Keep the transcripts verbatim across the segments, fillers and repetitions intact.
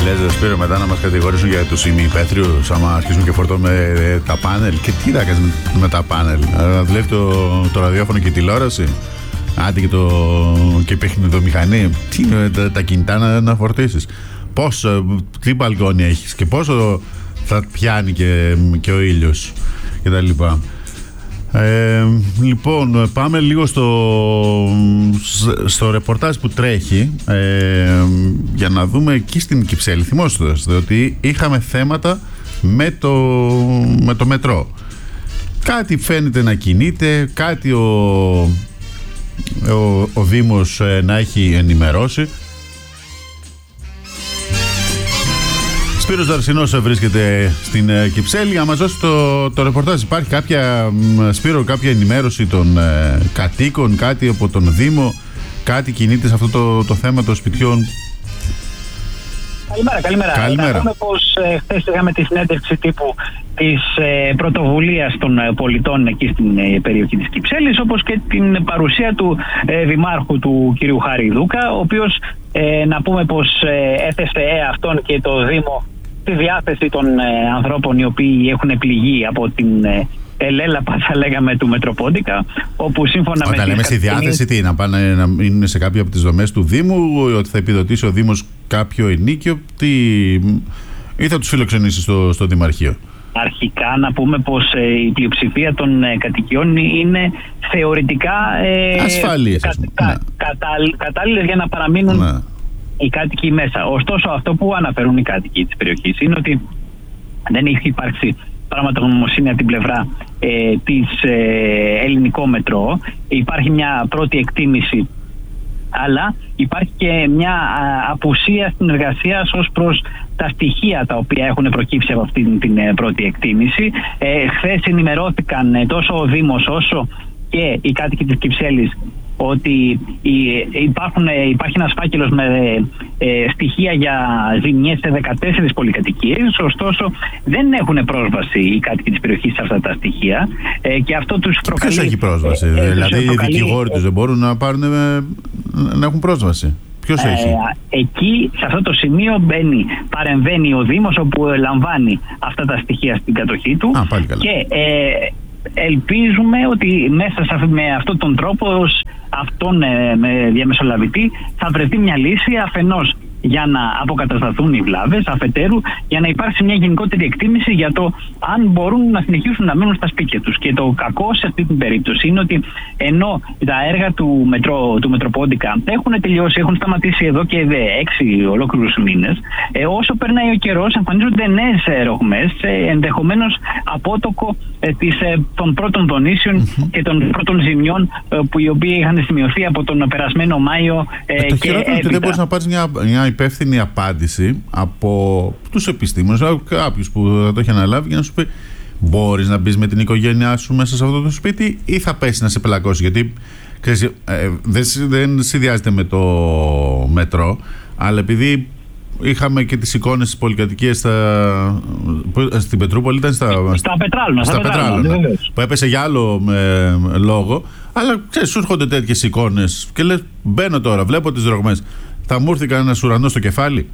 Λες, Σπύρο, μετά να μας κατηγορήσουν για τους ημιυπαίθριους άμα αρχίσουν και φορτώνουμε ε, τα πάνελ. Και τι θα κάνεις με, με τα πάνελ? Να δουλεύει το, το ραδιόφωνο και η τηλεόραση. Άντε και, το, και η παιχνιδομηχανή. Τι είναι τα, τα κινητά να, να φορτίσεις? Πόσο, τι μπαλκόνι έχεις και πόσο θα πιάνει και, και ο ήλιος και τα λοιπά. Ε, λοιπόν, πάμε λίγο στο, στο ρεπορτάζ που τρέχει, ε, για να δούμε εκεί στην Κυψέλη. Θυμόσαστε ότι είχαμε θέματα με το, με το μετρό. Κάτι φαίνεται να κινείται, κάτι ο, ο, ο Δήμος ε, να έχει ενημερώσει. Σπύρος Δαρσινός βρίσκεται στην Κυψέλη για να μας δώσει το, το ρεπορτάζ. Υπάρχει κάποια, Σπύρο, κάποια ενημέρωση των ε, κατοίκων, κάτι από τον Δήμο, κάτι κινείται σε αυτό το, το θέμα των σπιτιών? Καλημέρα, καλημέρα. Καλημέρα. Να πούμε πως ε, χθες είχαμε τη συνέντευξη τύπου της ε, πρωτοβουλίας των ε, πολιτών εκεί στην ε, περιοχή της Κυψέλης, όπως και την παρουσία του ε, Δημάρχου, του κυρίου Χάρη Δούκα, ο οποίος ε, να πούμε πως ε, έθεσε ε, αυτόν και το Δήμο στη διάθεση των ε, ανθρώπων οι οποίοι έχουν πληγεί από την ε, ελέλαπα, θα λέγαμε, του Μετροπόντικα, όπου σύμφωνα Όταν με... λέμε στη διάθεση, τι, να πάνε να είναι σε κάποια από τις δομές του Δήμου, ότι θα επιδοτήσει ο Δήμος κάποιο ενοίκιο, τι, ή θα τους φιλοξενήσει στο, στο Δημαρχείο? Αρχικά να πούμε πως ε, η πλειοψηφία των ε, κατοικιών είναι θεωρητικά ε, ασφαλείς, κα, κα, ναι. κατα, κατάλληλες για να παραμείνουν, ναι, οι κάτοικοι μέσα. Ωστόσο, αυτό που αναφέρουν οι κάτοικοι της περιοχής είναι ότι δεν έχει υπάρξει πραγματογνωμοσύνη από την πλευρά ε, της ε, ελληνικό μετρό. Υπάρχει μια πρώτη εκτίμηση, αλλά υπάρχει και μια α, απουσία συνεργασίας ως προς τα στοιχεία τα οποία έχουν προκύψει από αυτή την, την ε, πρώτη εκτίμηση. Ε, χθες ενημερώθηκαν ε, τόσο ο Δήμος όσο και οι κάτοικοι της Κυψέλης ότι υπάρχουν, υπάρχει ένας φάκελος με ε, στοιχεία για ζημιές σε δεκατέσσερις πολυκατοικίες, ωστόσο δεν έχουν πρόσβαση οι κάτοικοι της περιοχής σε αυτά τα στοιχεία ε, και αυτό τους προκαλεί... Ποιος έχει πρόσβαση? Ε, δηλαδή οι προκαλεί... δικηγόροι τους δεν μπορούν να, πάρουν, να έχουν πρόσβαση? Ποιος έχει? Ε, εκεί, σε αυτό το σημείο μπαίνει, παρεμβαίνει ο Δήμος, όπου λαμβάνει αυτά τα στοιχεία στην κατοχή του. Α, πάλι καλά. Και ε, ελπίζουμε ότι μέσα σε, με αυτόν τον τρόπο, αυτόν ε, με διαμεσολαβητή, θα βρεθεί μια λύση, αφενός για να αποκατασταθούν οι βλάβες, αφετέρου για να υπάρξει μια γενικότερη εκτίμηση για το αν μπορούν να συνεχίσουν να μείνουν στα σπίτια τους. Και το κακό σε αυτή την περίπτωση είναι ότι ενώ τα έργα του, μετρό, του Μετροπόντικα έχουν τελειώσει, έχουν σταματήσει εδώ και έξι ολόκληρους μήνες, ε, όσο περνάει ο καιρός εμφανίζονται νέες ρογμές, ε, ενδεχομένως απότοκο ε, της, ε, των πρώτων δονήσεων mm-hmm. και των πρώτων ζημιών ε, που οι οποίοι είχαν σημειωθεί από τον περασμένο Μάιο ε, ε, το και έπειτα. Δεν μπορείς να πάρεις μια, μια υπεύθυνη απάντηση από τους επιστήμονες, κάποιους που θα το έχει αναλάβει, για να σου πει: μπορείς να μπεις με την οικογένειά σου μέσα σε αυτό το σπίτι ή θα πέσει να σε πελακώσει? Γιατί ξέρεις, ε, δεν, δεν συνδυάζεται με το μετρό, αλλά επειδή είχαμε και τις εικόνες της πολυκατοικίας στα, στην Πετρούπολη, ήταν στα, στα Πετράλωνα, στα Πετράλωνα, που έπεσε για άλλο με, λόγο, αλλά ξέρεις, σου έρχονται τέτοιες εικόνες και λες: μπαίνω τώρα, βλέπω τις ρογμές, θα μου έρθει κανένας ουρανός στο κεφάλι?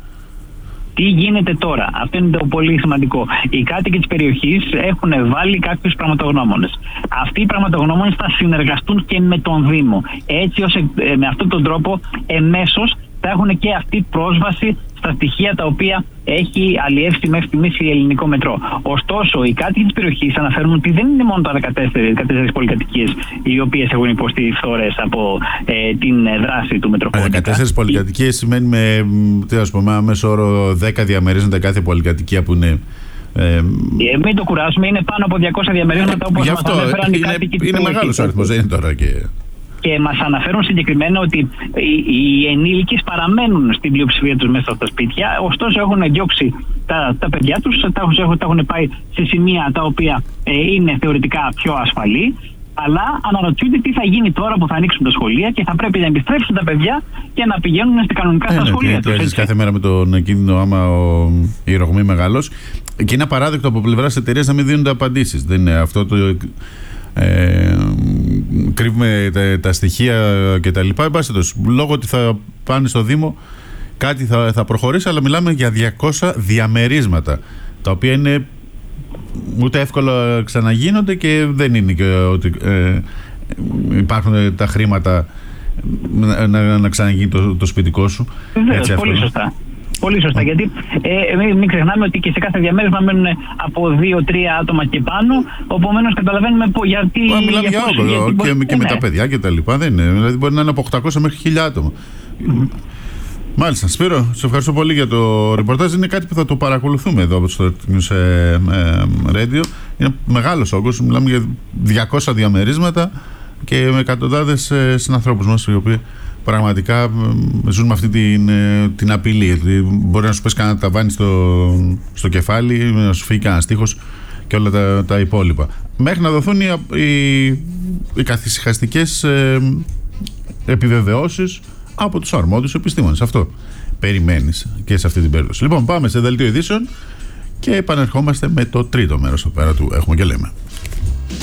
Τι γίνεται τώρα? Αυτό είναι το πολύ σημαντικό. Οι κάτοικοι της περιοχής έχουν βάλει κάποιους πραγματογνώμονες. Αυτοί οι πραγματογνώμονες θα συνεργαστούν και με τον Δήμο. Έτσι ώστε με αυτόν τον τρόπο εμέσως θα έχουν και αυτή πρόσβαση στα στοιχεία τα οποία έχει αλλιεύσει μέχρι στιγμής η ελληνικό μετρό. Ωστόσο, οι κάτοικοι της περιοχής αναφέρουν ότι δεν είναι μόνο τα δεκατέσσερις πολυκατοικίες οι οποίες έχουν υποστεί φθορές από ε, την δράση του Μετροπόντικα. δεκατέσσερις πολυκατοικίες σημαίνει με, τι ας πούμε, μέσο όρο δέκα διαμερίζονται κάθε πολυκατοικία που είναι. Ε, ε, μην το κουράσουμε, είναι πάνω από διακόσια διαμερίσματα, όπως μας αναφέραν οι κάτοικοι της περιοχής. Είναι μεγάλος αριθμός, δεν είναι τώρα και... Και μας αναφέρουν συγκεκριμένα ότι οι, οι ενήλικες παραμένουν στην πλειοψηφία τους μέσα στα σπίτια, ωστόσο έχουν διώξει τα, τα παιδιά τους, τα, τα έχουν πάει σε σημεία τα οποία ε, είναι θεωρητικά πιο ασφαλή, αλλά αναρωτιούνται τι θα γίνει τώρα που θα ανοίξουν τα σχολεία και θα πρέπει να επιστρέψουν τα παιδιά και να πηγαίνουν στα κανονικά ε, στα ναι, σχολεία τους. Έτσι κάθε μέρα με τον κίνδυνο άμα ο, η ρογμή μεγαλώσει. Και είναι απαράδεκτο από πλευράς της εταιρείας να μην δίνονται απαντήσεις. Δεν είναι αυτό το... Ε, κρύβουμε τα, τα στοιχεία και τα λοιπά. Λόγω ότι θα πάνε στο Δήμο κάτι θα, θα προχωρήσει, αλλά μιλάμε για διακόσια διαμερίσματα, τα οποία είναι ούτε εύκολα ξαναγίνονται και δεν είναι και ότι ε, υπάρχουν τα χρήματα να, να, να ξαναγίνει το, το σπιτικό σου. Βεβαίως, πολύ σωστά. Πολύ σωστά, γιατί ε, μην, μην ξεχνάμε ότι και σε κάθε διαμέρισμα μένουν από δύο-τρία άτομα και πάνω. Επομένως, καταλαβαίνουμε που, γιατί. Μα, μιλάμε για όλο και, και, και με τα παιδιά και τα λοιπά. Δεν είναι. Δηλαδή, μπορεί να είναι από οκτακόσια μέχρι χίλια άτομα. Mm-hmm. Μάλιστα. Σπύρο, σε ευχαριστώ πολύ για το ρεπορτάζ. Είναι κάτι που θα το παρακολουθούμε εδώ στο News Radio. Είναι μεγάλος όγκος. Μιλάμε για διακόσια διαμερίσματα και με εκατοντάδες συνανθρώπους μας, οι οποίοι πραγματικά ζουν με αυτή την, την απειλή. Μπορεί να σου πέσει κανένα ταβάνι στο, στο κεφάλι, να σου φύγει κανένα στίχος και όλα τα, τα υπόλοιπα. Μέχρι να δοθούν οι, οι, οι καθησυχαστικές ε, επιβεβαιώσεις από τους αρμόδιους επιστήμονες. Αυτό περιμένεις και σε αυτή την περίπτωση. Λοιπόν, πάμε σε δελτίο ειδήσεων και επανερχόμαστε με το τρίτο μέρος εδώ πέρα του Έχουμε και Λέμε.